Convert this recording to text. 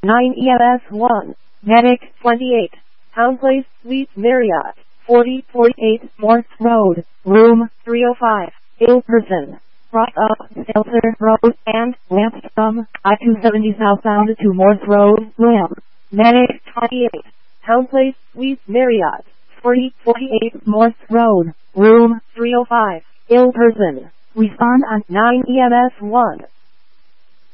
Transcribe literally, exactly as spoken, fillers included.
nine E M S one. Medic twenty-eight. Town Place Suite Marriott. forty forty-eight Morse Road. Room three oh five. Ill person. Cross up Stelter Road and ramp from I two seventy southbound to Morse Road. Ramp. Medic twenty-eight. Town Place Suite Marriott. forty forty-eight Morse Road. Room three oh five. Ill person. Respond on nine E M S one.